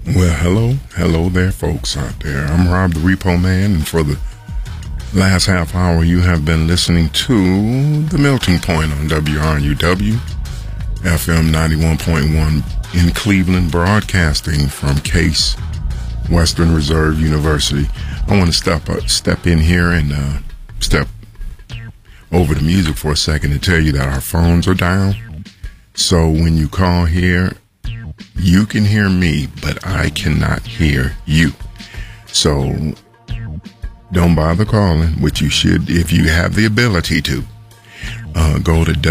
Well, hello there, folks out there. I'm Rob the Repo Man, and for the last half hour, you have been listening to The Melting Point on WRUW, FM 91.1 in Cleveland, broadcasting from Case Western Reserve University. I want to step in here and step over the music for a second and tell you that our phones are down. So when you call here, you can hear me, but I cannot hear you. So don't bother calling, which you should if you have the ability to. Go to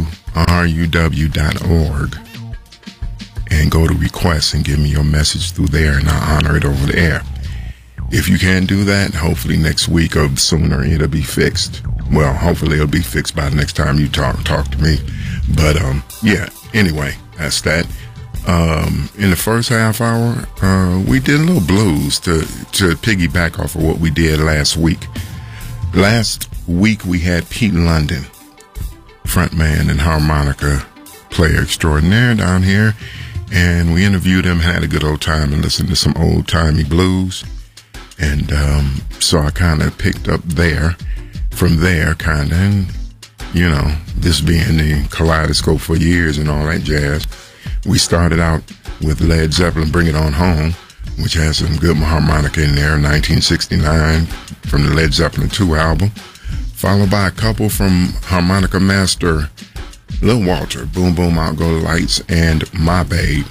WRUW.org and go to requests and give me your message through there, and I'll honor it over the air. If you can't do that, hopefully next week or sooner it'll be fixed. Well, hopefully it'll be fixed by the next time you talk to me. But yeah, anyway, that's that. In the first half hour, we did a little blues to piggyback off of what we did last week. Last week we had Pete London, frontman and harmonica player extraordinaire down here, and we interviewed him, had a good old time, and listened to some old-timey blues. And so I kind of picked up from there, and, you know, this being the kaleidoscope for years and all that jazz. We started out with Led Zeppelin, Bring It On Home, which has some good harmonica in there, 1969, from the Led Zeppelin 2 album, followed by a couple from harmonica master Lil Walter, Boom Boom Out Go the Lights, and My Babe.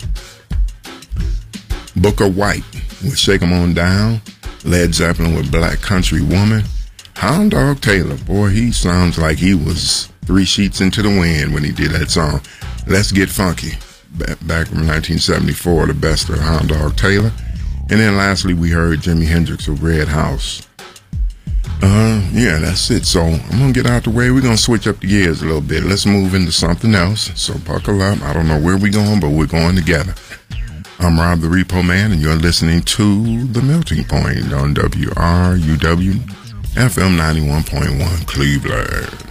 Booker White with Shake 'Em On Down, Led Zeppelin with Black Country Woman. Hound Dog Taylor, boy, he sounds like he was 3 sheets into the wind when he did that song. Let's Get Funky. Back from 1974, the best of Hound Dog Taylor. And then lastly, we heard Jimi Hendrix of Red House. Yeah, that's it. So I'm going to get out the way. We're going to switch up the gears a little bit. Let's move into something else. So buckle up. I don't know where we're going, but we're going together. I'm Rob the Repo Man, and you're listening to The Melting Point on WRUW FM 91.1 Cleveland.